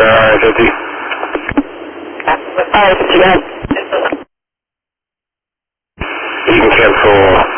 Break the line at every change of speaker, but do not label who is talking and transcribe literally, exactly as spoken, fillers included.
I fifty.
Alright, you got
You can cancel